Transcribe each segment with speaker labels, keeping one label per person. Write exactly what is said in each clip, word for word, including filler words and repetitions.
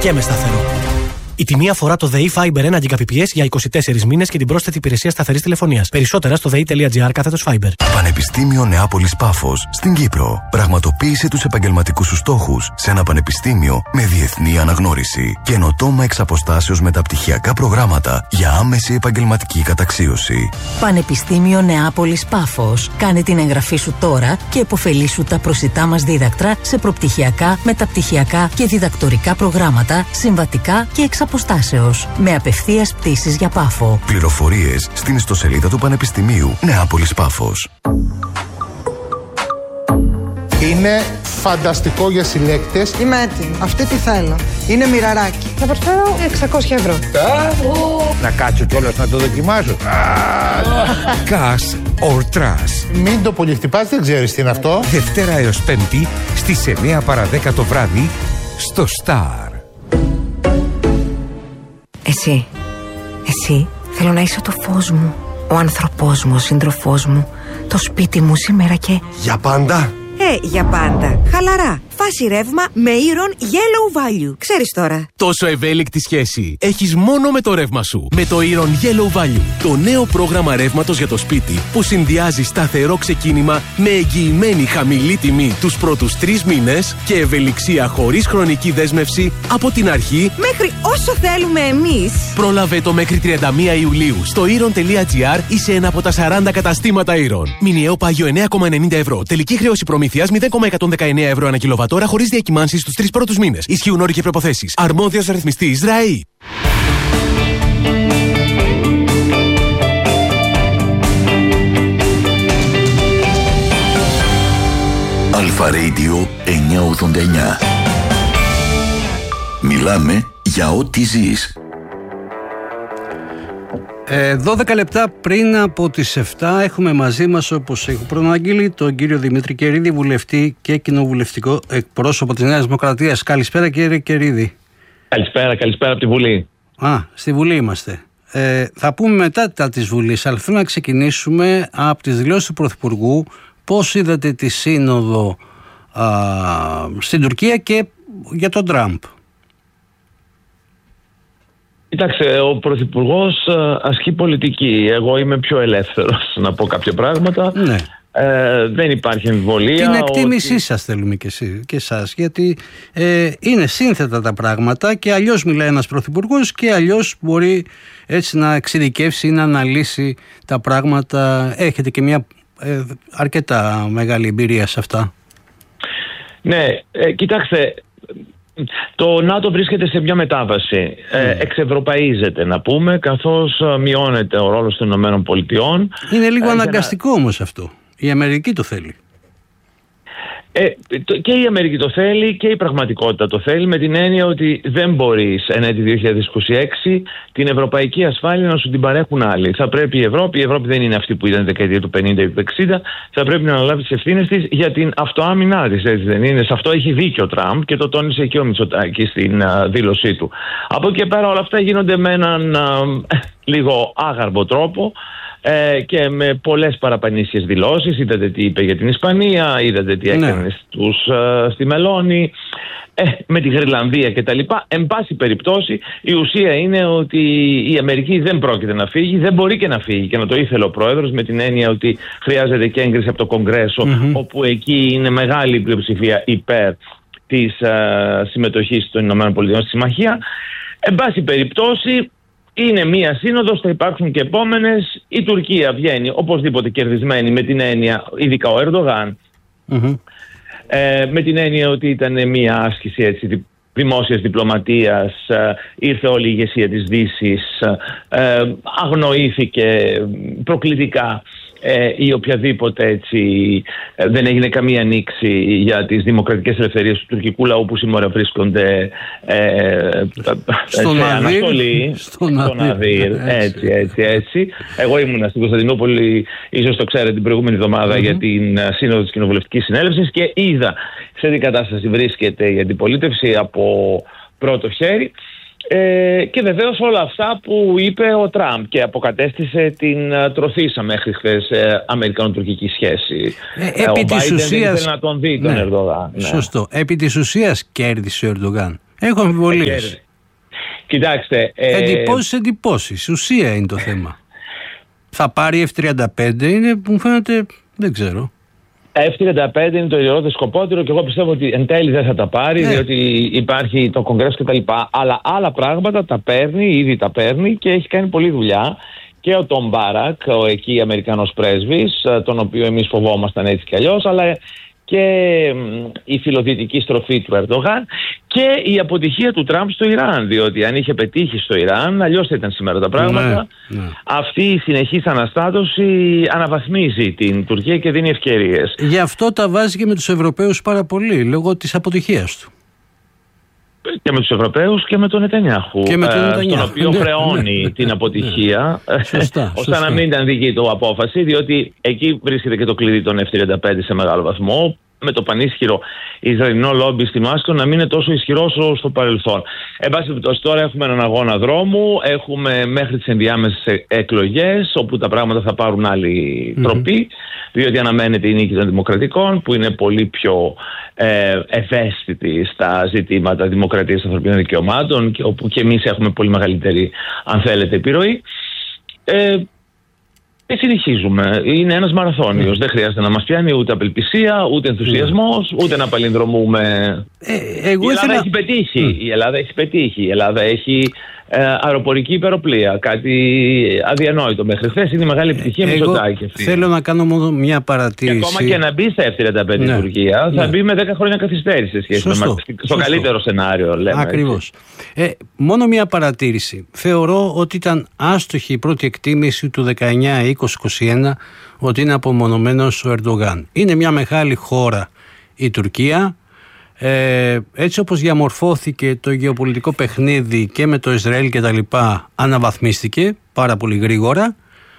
Speaker 1: και με σταθερό. Η τιμή αφορά το ΔΕΗ Fiber ένα Gbps για είκοσι τέσσερις μήνες και την πρόσθετη υπηρεσία σταθερής τηλεφωνίας. Περισσότερα στο δεη.gr κάθετος Fiber.
Speaker 2: Πανεπιστήμιο Νεάπολης Πάφος στην Κύπρο. Πραγματοποίησε τους επαγγελματικούς σου στόχους σε ένα πανεπιστήμιο με διεθνή αναγνώριση. Καινοτόμα εξ αποστάσεως μεταπτυχιακά προγράμματα για άμεση επαγγελματική καταξίωση.
Speaker 3: Πανεπιστήμιο Νεάπολης Πάφος. Κάνε την εγγραφή σου τώρα και επωφελήσου τα προσιτά μας δίδακτρα σε προπτυχιακά, μεταπτυχιακά και διδακτορικά προγράμματα, συμβατικά και εξ αποστάσεως, με απευθείας πτήσεις για Πάφο.
Speaker 2: Πληροφορίες στην ιστοσελίδα του Πανεπιστημίου Νεάπολης Πάφος.
Speaker 4: Είναι φανταστικό για συλλέκτες.
Speaker 5: Είμαι έτοιμη. Αυτή τι θέλω. Είναι μοιραράκι.
Speaker 6: Θα προσφέρω εξακόσια ευρώ.
Speaker 4: Να κάτσω κιόλας να το δοκιμάσω.
Speaker 7: Cash or Trash.
Speaker 4: Μην το πολυχτυπάς, δεν ξέρεις τι είναι αυτό.
Speaker 7: Δευτέρα έως Πέμπτη στις εννιά παρά δέκα το βράδυ στο Star.
Speaker 8: Εσύ, εσύ θέλω να είσαι το φως μου, ο άνθρωπός μου, ο σύντροφός μου, το σπίτι μου σήμερα και...
Speaker 9: Για πάντα.
Speaker 8: Ε, για πάντα. Χαλαρά. Φάση ρεύμα με Iron Yellow Value. Ξέρεις τώρα.
Speaker 10: Τόσο ευέλικτη σχέση έχεις μόνο με το ρεύμα σου. Με το Iron Yellow Value. Το νέο πρόγραμμα ρεύματος για το σπίτι που συνδυάζει σταθερό ξεκίνημα με εγγυημένη χαμηλή τιμή τους πρώτους τρεις μήνες και ευελιξία χωρίς χρονική δέσμευση από την αρχή
Speaker 8: μέχρι όσο θέλουμε εμείς.
Speaker 10: Πρόλαβε το μέχρι τριάντα μία Ιουλίου στο iron.gr ή σε ένα από τα σαράντα καταστήματα Iron. Μηνιαίο πάγιο εννέα κόμμα ενενήντα ευρώ. Τελική χρέωση προμήθειας μηδέν κόμμα εκατόν δεκαεννέα ευρώ ανά κιλοβατόρα χωρίς διακυμάνσεις στους τρεις πρώτους μήνες. Ισχύουν όροι και προϋποθέσεις. Αρμόδιος ρυθμιστής ΡΑΗ.
Speaker 2: Αλφα Radio εννιακόσια ογδόντα εννιά. Μιλάμε για ό,τι ζεις.
Speaker 11: Ε, δώδεκα λεπτά πριν από τις επτά έχουμε μαζί μας, όπως έχω προαναγγείλει, τον κύριο Δημήτρη Κερίδη, βουλευτή και κοινοβουλευτικό εκπρόσωπο της Νέας Δημοκρατίας. Καλησπέρα κύριε Κερίδη.
Speaker 12: Καλησπέρα, καλησπέρα από τη Βουλή.
Speaker 11: Α, στη Βουλή είμαστε. Ε, θα πούμε μετά τα της Βουλής, αλλά θέλω να ξεκινήσουμε από τις δηλώσεις του Πρωθυπουργού. Πώς είδατε τη σύνοδο α, στην Τουρκία και για τον Τραμπ?
Speaker 12: Κοιτάξτε, ο Πρωθυπουργός ασκεί πολιτική. Εγώ είμαι πιο ελεύθερος να πω κάποια πράγματα.
Speaker 11: Ναι.
Speaker 12: Ε, δεν υπάρχει αμφιβολία.
Speaker 11: Την εκτίμησή
Speaker 12: ότι...
Speaker 11: σας θέλουμε και, εσύ, και εσάς, γιατί ε, είναι σύνθετα τα πράγματα και αλλιώς μιλάει ένας πρωθυπουργός και αλλιώς μπορεί έτσι να εξειδικεύσει ή να αναλύσει τα πράγματα. Έχετε και μια ε, αρκετά μεγάλη εμπειρία σε αυτά.
Speaker 12: Ναι, ε, κοιτάξτε, το ΝΑΤΟ βρίσκεται σε μια μετάβαση. Mm. Ε, εξευρωπαίζεται, να πούμε, καθώς μειώνεται ο ρόλος των Ηνωμένων Πολιτειών.
Speaker 11: Είναι λίγο
Speaker 12: ε,
Speaker 11: αναγκαστικό
Speaker 12: να...
Speaker 11: όμως αυτό. Η Αμερική το θέλει.
Speaker 12: Ε, το, και η Αμερική το θέλει και η πραγματικότητα το θέλει, με την έννοια ότι δεν μπορείς εν έτη δύο χιλιάδες είκοσι έξι την ευρωπαϊκή ασφάλεια να σου την παρέχουν άλλοι. Θα πρέπει η Ευρώπη, η Ευρώπη δεν είναι αυτή που ήταν δεκαετία του πενήντα ή του εξήντα, θα πρέπει να αναλάβει τις ευθύνες της για την αυτοάμυνά της, έτσι δεν είναι? Σε αυτό έχει δίκιο ο Τραμπ και το τόνισε και ο Μητσοτάκης στην α, δήλωσή του. Από εκεί και πέρα όλα αυτά γίνονται με έναν α, λίγο άγαρμπο τρόπο. Ε, και με πολλές παραπανήσιες δηλώσεις. Είδατε τι είπε για την Ισπανία, είδατε τι έκανε ναι. στους, ε, στη Μελώνη, ε, με τη Γρυλανδία κτλ. Εν πάση περιπτώσει, η ουσία είναι ότι η Αμερική δεν πρόκειται να φύγει, δεν μπορεί και να φύγει, και να το ήθελε ο Πρόεδρος, με την έννοια ότι χρειάζεται και έγκριση από το Κογκρέσο, mm-hmm. όπου εκεί είναι μεγάλη πλειοψηφία υπέρ της ε, συμμετοχής των ΗΠΑ στη συμμαχία. Εν πάση περιπτώσει, είναι μία σύνοδος, θα υπάρξουν και επόμενες. Η Τουρκία βγαίνει οπωσδήποτε κερδισμένη, με την έννοια, ειδικά ο Ερντογάν, mm-hmm. ε, με την έννοια ότι ήταν μία άσκηση έτσι, δημόσιας διπλωματίας, ε, ήρθε όλη η ηγεσία της Δύσης, ε, αγνοήθηκε προκλητικά ε, ή οποιαδήποτε έτσι, ε, δεν έγινε καμία ανοίξη για τις δημοκρατικές ελευθερίες του τουρκικού λαού που σήμερα βρίσκονται ε,
Speaker 11: στον
Speaker 12: σε
Speaker 11: Αδύρ,
Speaker 12: αναστολή,
Speaker 11: στον
Speaker 12: στον Αδύρ, έτσι, έτσι, έτσι. Εγώ ήμουνα στην Κωνσταντινούπολη, ίσως το ξέρετε, την προηγούμενη εβδομάδα mm-hmm. για την σύνοδο της Κοινοβουλευτικής Συνέλευσης και είδα σε τι κατάσταση βρίσκεται η αντιπολίτευση από πρώτο χέρι. Ε, και βεβαίως όλα αυτά που είπε ο Τραμπ και αποκατέστησε την uh, τροθήσα μέχρι χθες ε, Αμερικανο-τουρκική σχέση.
Speaker 11: Ε, επί
Speaker 12: ο
Speaker 11: της
Speaker 12: Biden
Speaker 11: ουσίας...
Speaker 12: δεν ήθελε να τον δει τον
Speaker 11: ναι,
Speaker 12: Ερντογάν. Ναι.
Speaker 11: Σωστό. Επί της ουσίας κέρδισε ο Ερντογάν. Έχω αμφιβολίες.
Speaker 12: Ε, Κοιτάξτε. Ε...
Speaker 11: Εντυπώσεις, εντυπώσεις. Ουσία είναι το θέμα. Θα πάρει εφ τριάντα πέντε, είναι, μου φαίνεται, δεν ξέρω.
Speaker 12: εφ τριάντα πέντε είναι το ιερό σκοπότερο και εγώ πιστεύω ότι εν τέλει δεν θα τα πάρει, yeah. διότι υπάρχει το Κογκρέσο κτλ. Αλλά άλλα πράγματα τα παίρνει, ήδη τα παίρνει και έχει κάνει πολλή δουλειά. Και ο Τόμ Μπάρακ, ο εκεί Αμερικανός πρέσβης, τον οποίο εμείς φοβόμασταν έτσι κι αλλιώς, αλλά και η φιλοδυτική στροφή του Ερντογάν και η αποτυχία του Τραμπ στο Ιράν, διότι αν είχε πετύχει στο Ιράν, αλλιώς θα ήταν σήμερα τα πράγματα. Ναι, ναι. Αυτή η συνεχής αναστάτωση αναβαθμίζει την Τουρκία και δίνει ευκαιρίες.
Speaker 11: Γι' αυτό τα βάζει και με τους Ευρωπαίους πάρα πολύ, λόγω της αποτυχίας του.
Speaker 12: Και με τους Ευρωπαίους και με τον Νετανιάχου,
Speaker 11: και με τον Νετανιάχου.
Speaker 12: Στον οποίο χρεώνει την αποτυχία,
Speaker 11: σωστά,
Speaker 12: ώστε να μην ήταν δική του απόφαση, διότι εκεί βρίσκεται και το κλειδί των εφ τριάντα πέντε σε μεγάλο βαθμό, με το πανίσχυρο Ισραηλινό λόμπι στη Μάσκο να μην είναι τόσο ισχυρό όσο στο παρελθόν. Εν πάση περιπτώσει, τώρα έχουμε έναν αγώνα δρόμου, έχουμε μέχρι τις ενδιάμεσες εκλογές, όπου τα πράγματα θα πάρουν άλλη τροπή, mm-hmm. διότι αναμένεται η νίκη των Δημοκρατικών, που είναι πολύ πιο ε, ευαίσθητοι στα ζητήματα δημοκρατίας των ανθρωπίνων δικαιωμάτων, και όπου και εμείς έχουμε πολύ μεγαλύτερη, αν θέλετε, επιρροή. Ε, Και συνεχίζουμε. Είναι ένας μαραθώνιος. Mm. Δεν χρειάζεται να μας πιάνει ούτε απελπισία, ούτε ενθουσιασμός, mm. ούτε να παλινδρομούμε. Ε, εγώ η Ελλάδα ήθελα... έχει πετύχει. Mm. Η Ελλάδα έχει πετύχει. Η Ελλάδα έχει ε, αεροπορική υπεροπλία. Κάτι αδιανόητο μέχρι χθες. Είναι η μεγάλη επιτυχία με Μητσοτάκη αυτή.
Speaker 11: Θέλω να κάνω μόνο μια παρατήρηση.
Speaker 12: Και ακόμα και να μπει στα εφ τριάντα πέντε ναι. η Τουρκία, θα ναι. μπει με δέκα χρόνια καθυστέρηση σε σχέση Σωστό. με μας. Στο Σωστό. καλύτερο σενάριο, λέμε.
Speaker 11: Ακριβώς. Ε, μόνο μια παρατήρηση. Θεωρώ ότι ήταν άστοχη η πρώτη εκτίμηση του δεκαεννιά είκοσι είκοσι ένα ότι είναι απομονωμένος ο Ερντογάν. Είναι μια μεγάλη χώρα η Τουρκία. Ε, έτσι όπως διαμορφώθηκε το γεωπολιτικό παιχνίδι και με το Ισραήλ και τα λοιπά, αναβαθμίστηκε πάρα πολύ γρήγορα.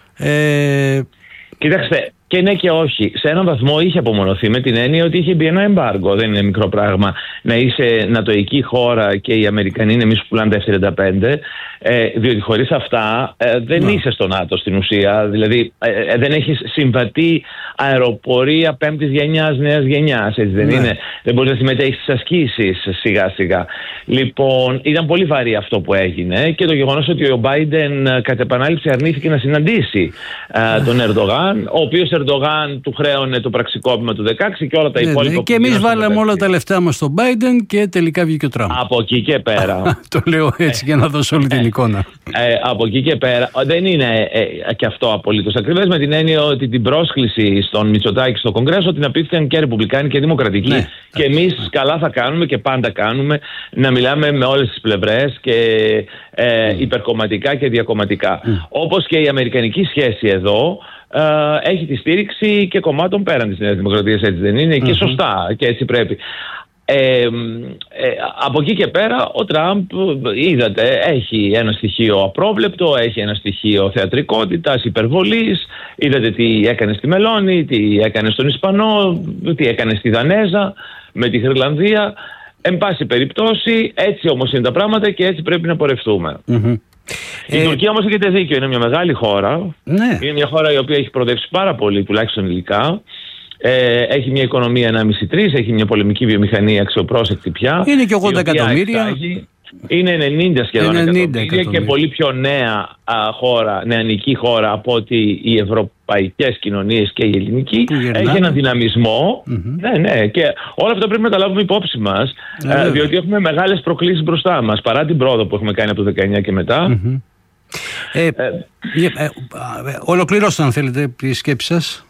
Speaker 11: Ε,
Speaker 12: Κοιτάξτε, και ναι και όχι. Σε έναν βαθμό είχε απομονωθεί με την έννοια ότι είχε μπει ένα εμπάργκο. Δεν είναι μικρό πράγμα να είσαι νατοϊκή χώρα και οι Αμερικανοί είναι εμείς που πουλάνε τα εφ τριάντα πέντε, ε, διότι χωρίς αυτά ε, δεν ναι. είσαι στο ΝΑΤΟ στην ουσία. Δηλαδή ε, ε, δεν έχεις συμβατή αεροπορία πέμπτης γενιάς, νέας γενιάς. Έτσι δεν ναι. είναι. Δεν μπορείς να συμμετέχεις στις ασκήσεις σιγά σιγά. Λοιπόν, ήταν πολύ βαρύ αυτό που έγινε και το γεγονός ότι ο Biden κατ' επανάληψη αρνήθηκε να συναντήσει ε, τον Ερντογάν, ο οποίος Ερντογάν του χρέωνε το πραξικόπημα του δεκαέξι και όλα τα ναι, υπόλοιπα.
Speaker 11: Ναι, και εμείς βάλαμε όλα τα λεφτά μας στον Biden και τελικά βγήκε ο Τραμπ.
Speaker 12: Από εκεί και πέρα.
Speaker 11: Το λέω έτσι για να δώσω όλη την εικόνα.
Speaker 12: Ε, από εκεί και πέρα δεν είναι ε, και αυτό απολύτως ακριβές, με την έννοια ότι την πρόσκληση στον Μητσοτάκη στο Κογκρέσο την απίθηκαν και Ρεπουμπλικάνοι και Δημοκρατικοί. Ναι, και εμείς ναι. καλά θα κάνουμε και πάντα κάνουμε να μιλάμε με όλες τις πλευρές και ε, mm. υπερκομματικά και διακομματικά. Mm. Όπως και η αμερικανική σχέση εδώ Uh, έχει τη στήριξη και κομμάτων πέραν της Νέας Δημοκρατίας, έτσι δεν είναι, mm-hmm. και σωστά και έτσι πρέπει. Ε, ε, από εκεί και πέρα ο Τραμπ, είδατε, έχει ένα στοιχείο απρόβλεπτο, έχει ένα στοιχείο θεατρικότητας, υπερβολής. Είδατε τι έκανε στη Μελώνη, τι έκανε στον Ισπανό, τι έκανε στη Δανέζα με τη Ιρλανδία. Εν πάση περιπτώσει, έτσι όμως είναι τα πράγματα και έτσι πρέπει να πορευτούμε. Mm-hmm. Η ε, Τουρκία όμως έχετε δίκιο, είναι μια μεγάλη χώρα. Ναι. Είναι μια χώρα η οποία έχει προοδεύσει πάρα πολύ, τουλάχιστον υλικά. Ε, έχει μια οικονομία ενάμιση τρία, έχει μια πολεμική βιομηχανία αξιοπρόσεκτη πια.
Speaker 11: Είναι και ογδόντα εκατομμύρια.
Speaker 12: Εξάγει, είναι ενενήντα σχεδόν ενενήντα εκατομμύρια, εκατομμύρια και πολύ πιο νέα α, χώρα, νεανική χώρα από ότι οι ευρωπαϊκές κοινωνίες και η ελληνική. Έχει έναν δυναμισμό. Mm-hmm. Ναι, ναι. Και όλα αυτά πρέπει να τα λάβουμε υπόψη μας, mm-hmm. ε, διότι έχουμε μεγάλες προκλήσεις μπροστά μας, παρά την πρόοδο που έχουμε κάνει από το δεκαεννιά και μετά.
Speaker 11: Mm-hmm. Ε, ε, ε, ε, ολοκληρώστε αν θέλετε τη σκέψη σας.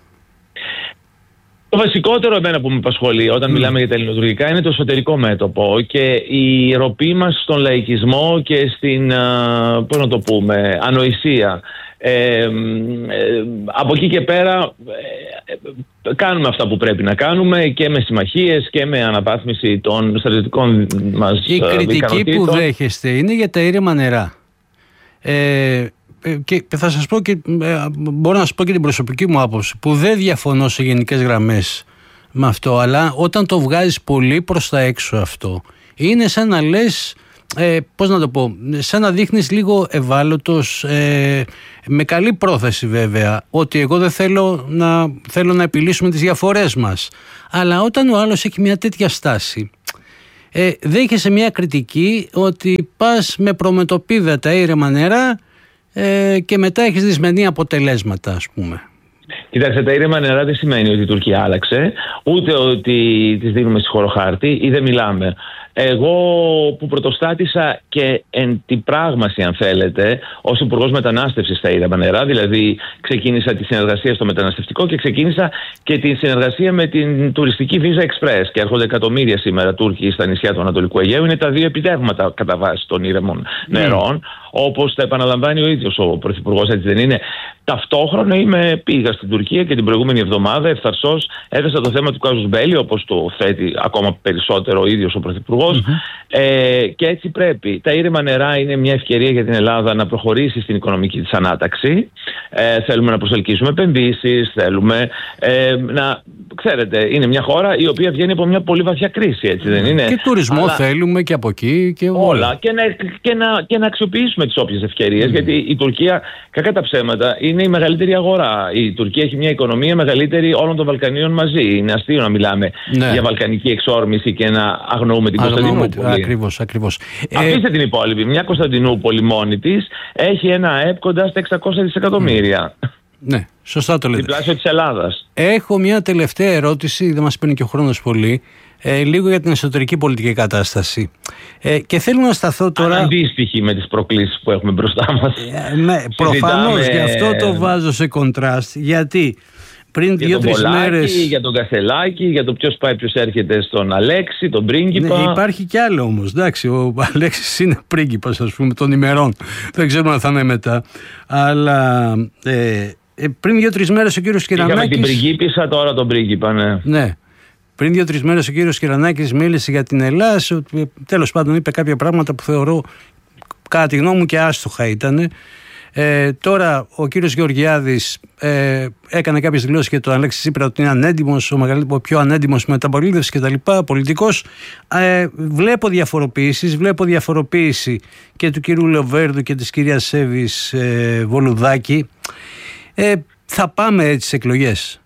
Speaker 12: Το βασικότερο εμένα που με απασχολεί όταν mm. μιλάμε για τα ελληνοτουρκικά είναι το εσωτερικό μέτωπο και η ροπή μας στον λαϊκισμό και στην, πώς να το πούμε, ανοησία. Ε, ε, από εκεί και πέρα ε, κάνουμε αυτά που πρέπει να κάνουμε και με συμμαχίες και με αναβάθμιση των στρατιωτικών μας ικανοτήτων.
Speaker 11: Η κριτική που δέχεστε είναι για τα ήρεμα νερά. Ε, και θα σας πω και μπορώ να σας πω και την προσωπική μου άποψη, που δεν διαφωνώ σε γενικές γραμμές με αυτό, αλλά όταν το βγάζεις πολύ προς τα έξω αυτό, είναι σαν να λες ε, πώς να το πω, σαν να δείχνεις λίγο ευάλωτος, ε, με καλή πρόθεση βέβαια, ότι εγώ δεν θέλω να, θέλω να επιλύσουμε τις διαφορές μας. Αλλά όταν ο άλλος έχει μια τέτοια στάση, ε, δέχεσαι μια κριτική ότι πας με προμετωπίδα τα ήρεμα νερά ε, και μετά έχεις δυσμενή αποτελέσματα, ας πούμε.
Speaker 12: Κοιτάξτε, τα ήρεμα νερά δεν σημαίνει ότι η Τουρκία άλλαξε, ούτε ότι τις δίνουμε στη χωροχάρτη ή δεν μιλάμε. Εγώ που πρωτοστάτησα και εν τη πράγμαση, αν θέλετε, ως Υπουργός Μετανάστευσης στα ήρεμα νερά, δηλαδή ξεκίνησα τη συνεργασία στο μεταναστευτικό και ξεκίνησα και τη συνεργασία με την τουριστική Visa Express. Και έρχονται εκατομμύρια σήμερα Τούρκοι στα νησιά του Ανατολικού Αιγαίου. Είναι τα δύο επιτεύγματα κατά βάση των ήρεμων νερών. Mm. Όπως τα επαναλαμβάνει ο ίδιος ο Πρωθυπουργός, έτσι δεν είναι? Ταυτόχρονα είμαι, πήγα στην Τουρκία και την προηγούμενη εβδομάδα ευθαρσώς έθεσα το θέμα του Κάζους Μπέλι, όπως το θέτει ακόμα περισσότερο ο ίδιος ο Πρωθυπουργός. Mm-hmm. Ε, και έτσι πρέπει. Τα ήρεμα νερά είναι μια ευκαιρία για την Ελλάδα να προχωρήσει στην οικονομική της ανάταξη. Ε, θέλουμε να προσελκύσουμε επενδύσεις, θέλουμε ε, να. Ξέρετε, είναι μια χώρα η οποία βγαίνει από μια πολύ βαθιά κρίση, έτσι δεν είναι?
Speaker 11: Και τουρισμό αλλά θέλουμε και από εκεί και όλα. όλα.
Speaker 12: Και, να, και, να, και να αξιοποιήσουμε τις όποιες ευκαιρίες, mm. γιατί η Τουρκία, κακά τα ψέματα, είναι η μεγαλύτερη αγορά. Η Τουρκία έχει μια οικονομία μεγαλύτερη όλων των Βαλκανίων μαζί. Είναι αστείο να μιλάμε ναι. για βαλκανική εξόρμηση και να αγνοούμε την Κωνσταντινούπολη.
Speaker 11: Ακριβώς, ακριβώς.
Speaker 12: Αφήστε ε... την υπόλοιπη. Μια Κωνσταντινούπολη μόνη της έχει ένα ΑΕΠ κοντά στα εξακόσια δισεκατομμύρια. Mm.
Speaker 11: Ναι, σωστά το λέτε.
Speaker 12: Διπλάσιο της Ελλάδας.
Speaker 11: Έχω μια τελευταία ερώτηση, δεν μας παίρνει και ο χρόνος πολύ, ε, λίγο για την εσωτερική πολιτική κατάσταση. Ε, και θέλω να σταθώ τώρα.
Speaker 12: Αντίστοιχη με τις προκλήσεις που έχουμε μπροστά μας.
Speaker 11: Ε, ναι, προφανώς, γι' αυτό το βάζω σε κοντράστ. Γιατί πριν δύο-τρεις μέρες.
Speaker 12: Για τον Κασελάκη, για το ποιος πάει, ποιος έρχεται στον Αλέξη, τον πρίγκιπα.
Speaker 11: Ναι, υπάρχει κι άλλο όμως. Εντάξει, ο Αλέξης είναι πρίγκιπας, ας πούμε, των ημερών. Δεν ξέρουμε αν θα είναι μετά. Αλλά. Ε, πριν δύο-τρεις μέρες ο κύριος Κυρανάκης.
Speaker 12: Είχαμε την πριγκίπισσα, τώρα τον πρίγκιπα, ναι.
Speaker 11: Ναι. Πριν δύο-τρεις μέρες ο κύριος Κυρανάκης μίλησε για την Ελλάδα, ότι τέλος πάντων είπε κάποια πράγματα που θεωρώ, κατά τη γνώμη μου, και άστοχα ήταν. Ε, τώρα ο κύριος Γεωργιάδης ε, έκανε κάποιες δηλώσεις για τον Αλέξη Τσίπρα ότι είναι ανέντιμος, ο, ο πιο ανέντιμος μεταπολίτευσης κτλ. Πολιτικός. Ε, βλέπω διαφοροποίησεις, βλέπω διαφοροποίηση και του κύριου Λεοβέρδου και της κυρίας Σέβης ε, Βολουδάκη. Ε, θα πάμε έτσι στις εκλογές?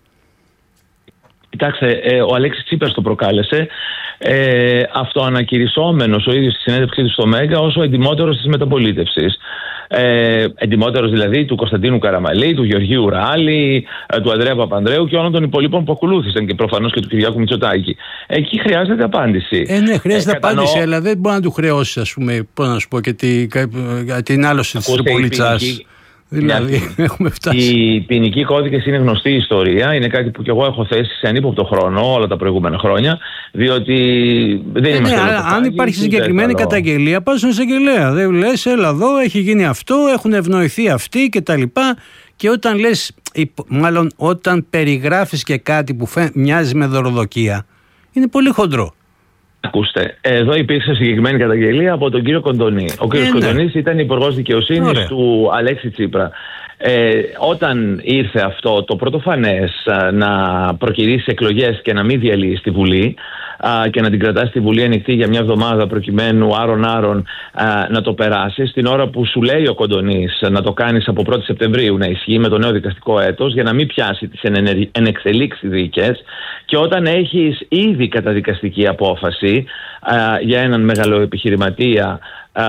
Speaker 12: Κοιτάξτε, ε, ο Αλέξης Τσίπρας το προκάλεσε, ε, αυτοανακηρυσσόμενος ο ίδιος στη συνέντευξή του στο Μέγκα ως ο εντιμότερος της μεταπολίτευσης. Ε, εντιμότερος δηλαδή του Κωνσταντίνου Καραμαλή, του Γεωργίου Ράλη, ε, του Ανδρέα Παπανδρέου και όλων των υπολείπων που ακολούθησαν και προφανώς και του Κυριάκου Μητσοτάκη. Εκεί χρειάζεται απάντηση.
Speaker 11: Ε, ναι, χρειάζεται ε, απάντηση, κατανοώ, αλλά δεν μπορεί να του χρεώσει, ας πούμε, πώς να σου πω, και τη, την άλωση του Πολιτσάς. Δηλαδή, έχουμε φτάσει.
Speaker 12: Οι ποινικοί κώδικες είναι γνωστή ιστορία. Είναι κάτι που κι εγώ έχω θέσει σε ανύποπτο χρόνο όλα τα προηγούμενα χρόνια. Διότι δεν ε, είμαστε. Ναι,
Speaker 11: αν υπάρχει συγκεκριμένη καταγγελία, πας στον εισαγγελέα. Δεν λες, έλα εδώ, έχει γίνει αυτό, έχουν ευνοηθεί αυτοί κτλ. Και όταν λες, μάλλον όταν περιγράφεις και κάτι που φαι... μοιάζει με δωροδοκία, είναι πολύ χοντρό.
Speaker 12: Ακούστε, εδώ υπήρξε συγκεκριμένη καταγγελία από τον κύριο Κοντονή. Ο κύριος ε, ναι. Κοντονής ήταν υπουργός δικαιοσύνης Ωραία. του Αλέξη Τσίπρα. Ε, όταν ήρθε αυτό το πρωτοφανές να προκυρήσει εκλογές και να μην διαλύει στη Βουλή α, και να την κρατά στη Βουλή ανοιχτή για μια εβδομάδα προκειμένου άρον-άρον να το περάσει, στην ώρα που σου λέει ο Κοντονής να το κάνεις από πρώτη Σεπτεμβρίου να ισχύει με το νέο δικαστικό έτος για να μην πιάσει τις ενεξελίξει δίκες, και όταν έχεις ήδη καταδικαστική απόφαση α, για έναν μεγαλοεπιχειρηματία α,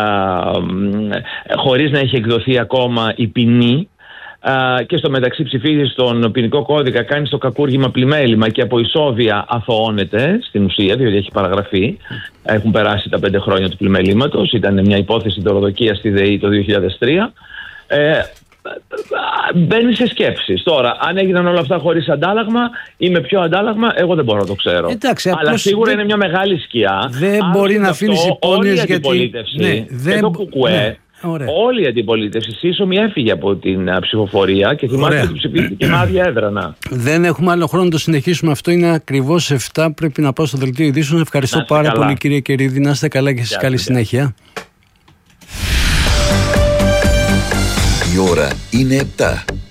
Speaker 12: χωρίς να έχει εκδοθεί ακόμα η ποινή, Uh, και στο μεταξύ ψηφίζει στον ποινικό κώδικα, κάνει το κακούργημα πλημέλημα και από ισόβια αθωώνεται στην ουσία, διότι έχει παραγραφεί. Έχουν περάσει τα πέντε χρόνια του πλημελήματος. Ήταν μια υπόθεση δωροδοκίας στη ΔΕΗ το δύο χιλιάδες τρία. Ε, μπαίνει σε σκέψεις. Τώρα, αν έγιναν όλα αυτά χωρίς αντάλλαγμα ή με ποιο αντάλλαγμα, εγώ δεν μπορώ να το ξέρω.
Speaker 11: Εντάξει,
Speaker 12: αλλά σίγουρα δεν είναι μια μεγάλη σκιά.
Speaker 11: Δεν μπορεί να αφήνει υπόνοιες γιατί.
Speaker 12: Ναι, δεν το κουκουέ. Ναι. Ωραία. Όλη η αντιπολίτευση σύσσωμη έφυγε από την uh, ψηφοφορία και θυμάστε ότι ψηφίστηκε με άδεια έδρανα.
Speaker 11: Δεν έχουμε άλλο χρόνο να το συνεχίσουμε. Αυτό είναι ακριβώς εφτά. Πρέπει να πάω στο δελτίο ειδήσεων. Ευχαριστώ πάρα καλά. πολύ, κύριε Κερίδη. Να είστε καλά και εσείς. Καλή συνέχεια.
Speaker 2: Η ώρα είναι επτά.